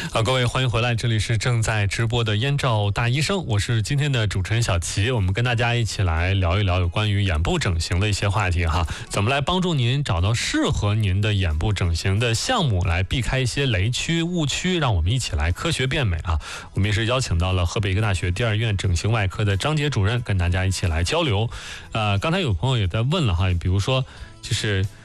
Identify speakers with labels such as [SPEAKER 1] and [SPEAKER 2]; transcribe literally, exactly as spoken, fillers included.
[SPEAKER 1] 好，各位欢迎回来，这里是正在直播的燕赵大医生，我是今天的主持人小齐，我们跟大家一起来聊一聊有关于眼部整形的一些话题哈，怎么来帮助您找到适合您的眼部整形的项目，来避开一些雷区误区，让我们一起来科学变美啊。我们也是邀请到了河北医科大学第二医院整形外科的张杰主任，跟大家一起来交流。呃，刚才有朋友也在问了哈，比如说就是